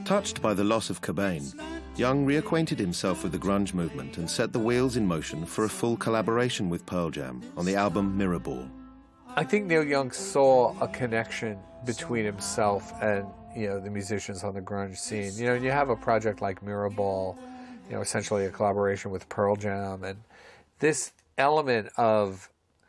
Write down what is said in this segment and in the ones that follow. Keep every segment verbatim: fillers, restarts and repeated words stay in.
Touched by the loss of Cobain, Young reacquainted himself with the grunge movement and set the wheels in motion for a full collaboration with Pearl Jam on the album Mirrorball. I think Neil Young saw a connection between himself and, you know, the musicians on the grunge scene. You know, you have a project like Mirrorball, you know, essentially a collaboration with Pearl Jam, and this element of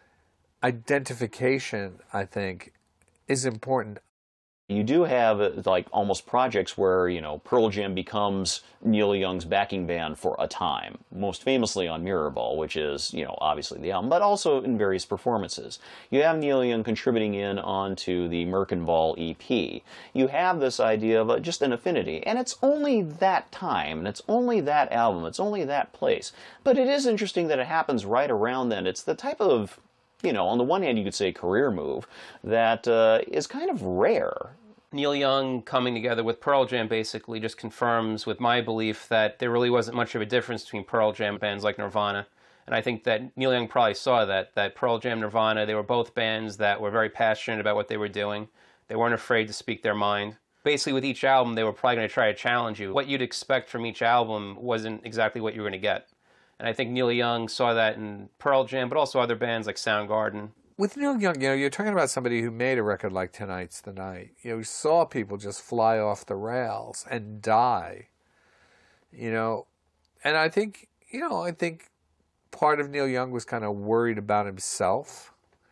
identification, I think, is important. You do have, uh, like, almost projects where, you know, Pearl Jam becomes Neil Young's backing band for a time, most famously on Mirrorball, which is, you know, obviously the album, but also in various performances. You have Neil Young contributing in onto the Merkinval E P. You have this idea of uh, just an affinity, and it's only that time, and it's only that album, it's only that place. But it is interesting that it happens right around then. It's the type of, you know, on the one hand you could say career move that uh, is kind of rare. Neil Young coming together with Pearl Jam basically just confirms with my belief that there really wasn't much of a difference between Pearl Jam and bands like Nirvana. And I think that Neil Young probably saw that, that Pearl Jam, Nirvana, they were both bands that were very passionate about what they were doing. They weren't afraid to speak their mind. Basically with each album they were probably going to try to challenge you. What you'd expect from each album wasn't exactly what you were going to get. And I think Neil Young saw that in Pearl Jam, but also other bands like Soundgarden. With Neil Young, you know, you're talking about somebody who made a record like Tonight's the Night. You know, he saw people just fly off the rails and die. You know, and I think, you know, I think part of Neil Young was kind of worried about himself.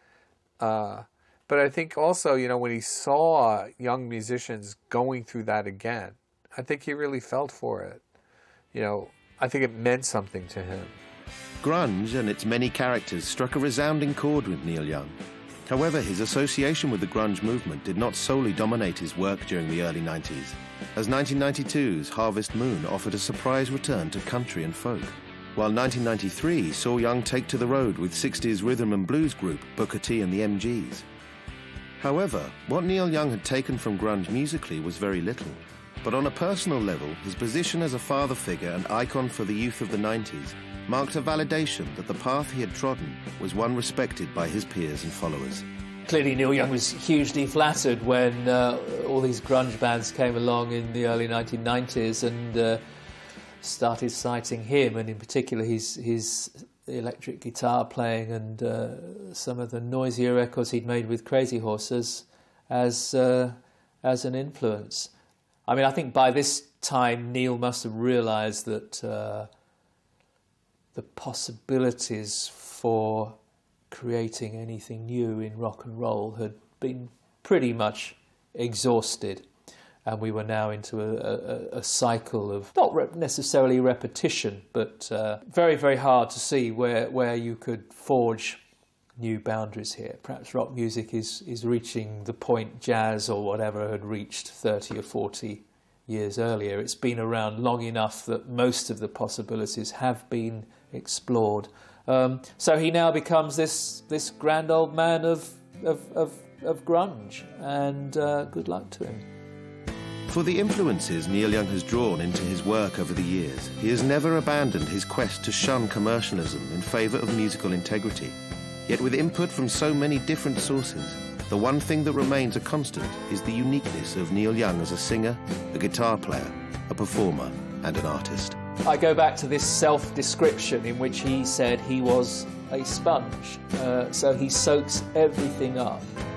Uh, but I think also, you know, when he saw young musicians going through that again, I think he really felt for it. You know, I think it meant something to him. Grunge and its many characters struck a resounding chord with Neil Young. However, his association with the grunge movement did not solely dominate his work during the early nineties, as nineteen ninety-two's Harvest Moon offered a surprise return to country and folk, while nineteen ninety-three saw Young take to the road with sixties rhythm and blues group Booker T and the M Gs. However, what Neil Young had taken from grunge musically was very little, but on a personal level, his position as a father figure and icon for the youth of the nineties marked a validation that the path he had trodden was one respected by his peers and followers. Clearly Neil Young was hugely flattered when uh, all these grunge bands came along in the early nineteen nineties and uh, started citing him, and in particular his, his electric guitar playing and uh, some of the noisier records he'd made with Crazy Horses as, uh, as an influence. I mean, I think by this time Neil must have realised that uh, the possibilities for creating anything new in rock and roll had been pretty much exhausted, and we were now into a, a, a cycle of not re necessarily repetition, but uh, very, very hard to see where, where you could forge new boundaries here. Perhaps rock music is, is reaching the point jazz or whatever had reached thirty or forty years earlier. It's been around long enough that most of the possibilities have been explored. Um, so he now becomes this this grand old man of of, of, of grunge, and uh, good luck to him. For the influences Neil Young has drawn into his work over the years, he has never abandoned his quest to shun commercialism in favour of musical integrity. Yet with input from so many different sources, the one thing that remains a constant is the uniqueness of Neil Young as a singer, a guitar player, a performer, and an artist. I go back to this self-description in which he said he was a sponge. Uh, so he soaks everything up.